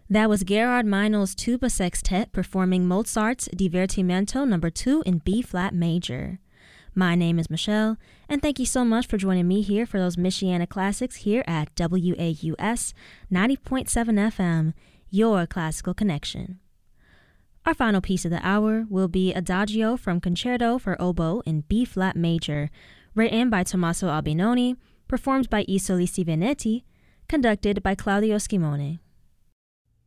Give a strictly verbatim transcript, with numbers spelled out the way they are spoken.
That was Gerard Meinl's Tuba Sextet performing Mozart's Divertimento number two in B-flat major. My name is Michelle, and thank you so much for joining me here for those Michiana Classics here at W A U S ninety point seven F M, your classical connection. Our final piece of the hour will be Adagio from Concerto for Oboe in B-flat major, written by Tommaso Albinoni, performed by I Solisti Veneti, conducted by Claudio Schimone.